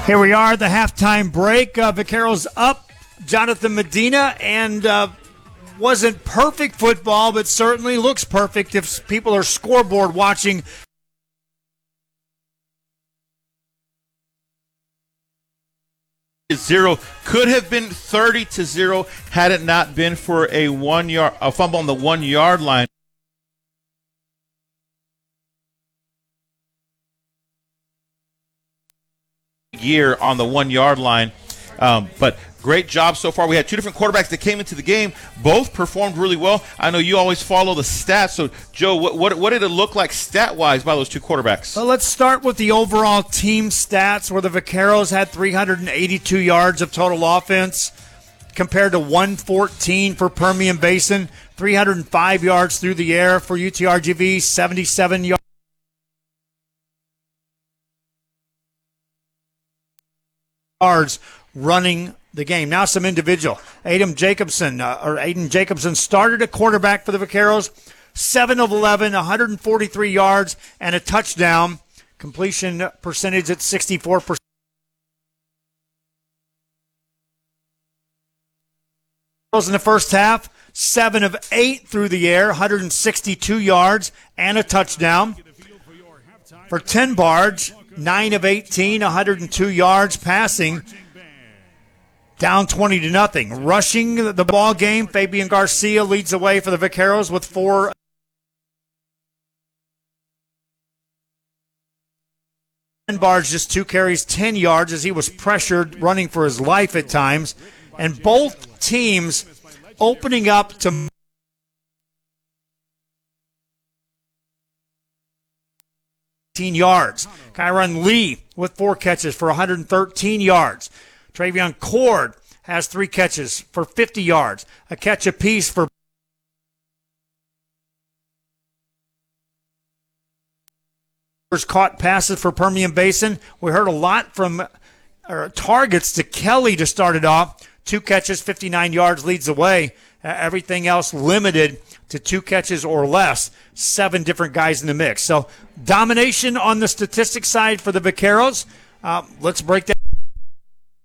Here we are, the halftime break. Vaqueros up, Jonathan Medina, and wasn't perfect football, but certainly looks perfect if people are scoreboard watching. Zero could have been 30-0 had it not been for a fumble on the 1 yard line. Year on the 1 yard line, but great job so far. We had two different quarterbacks that came into the game. Both performed really well. I know you always follow the stats. So, Joe, what did it look like stat-wise by those two quarterbacks? Well, let's start with the overall team stats, where the Vaqueros had 382 yards of total offense compared to 114 for Permian Basin, 305 yards through the air for UTRGV, 77 yards running the game. Now some individual. Aiden Jacobson started at quarterback for the Vaqueros, 7 of 11, 143 yards, and a touchdown. Completion percentage at 64%. In the first half, 7 of 8 through the air, 162 yards, and a touchdown. For 10 Barge, 9 of 18, 102 yards passing, down 20-0. Rushing the ball game, Fabian Garcia leads the way for the Vaqueros with 4. Barge just 2 carries, 10 yards as he was pressured, running for his life at times. And both teams opening up to yards. Kyron Lee with 4 catches for 113 yards. Travion Cord has 3 catches for 50 yards. A catch apiece for caught passes for Permian Basin. We heard a lot from targets to Kelly to start it off. 2 catches, 59 yards leads the way. Everything else limited to 2 catches or less. 7 different guys in the mix. So domination on the statistics side for the Vaqueros. Let's break that.